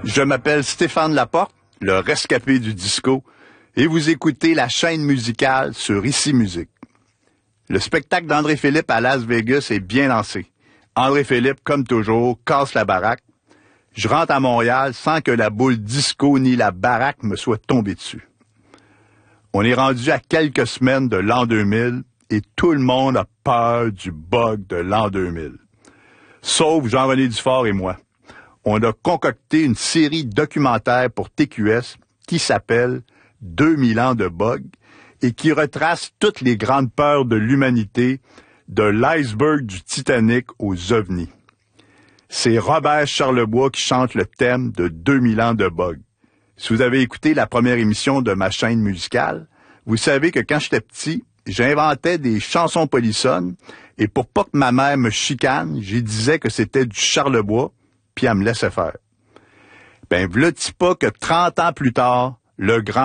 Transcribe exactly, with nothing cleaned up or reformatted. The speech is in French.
Je m'appelle Stéphane Laporte, le rescapé du disco, et vous écoutez la chaîne musicale sur Ici Musique. Le spectacle d'André Philippe à Las Vegas est bien lancé. André Philippe, comme toujours, casse la baraque. Je rentre à Montréal sans que la boule disco ni la baraque me soient tombées dessus. On est rendu à quelques semaines de l'an deux mille et tout le monde a peur du bug de l'an deux mille. Sauf Jean-René Dufort et moi. On a concocté une série documentaire pour T Q S qui s'appelle « deux mille ans de bug » et qui retrace toutes les grandes peurs de l'humanité, de l'iceberg du Titanic aux ovnis. C'est Robert Charlebois qui chante le thème de deux mille ans de bug. Si vous avez écouté la première émission de ma chaîne musicale, vous savez que quand j'étais petit, j'inventais des chansons polissonnes et pour pas que ma mère me chicane, j'y disais que c'était du Charlebois, puis elle me laissait faire. Ben, v'là-t-il pas que trente ans plus tard, le grand